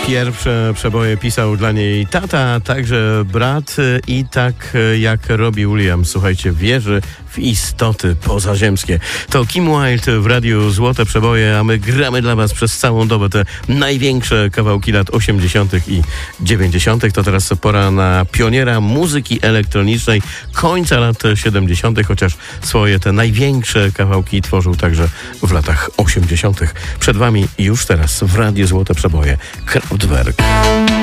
Pierwsze przeboje pisał dla niej tata, także brat i tak jak Robbie Williams, słuchajcie, wierzy w istoty pozaziemskie. To Kim Wilde w Radiu Złote Przeboje, a my gramy dla was przez całą dobę te największe kawałki lat 80. i 90. To teraz pora na pioniera muzyki elektronicznej końca lat 70., chociaż swoje te największe kawałki tworzył także w latach 80. Przed wami już teraz w Radiu Złote Przeboje Kraftwerk.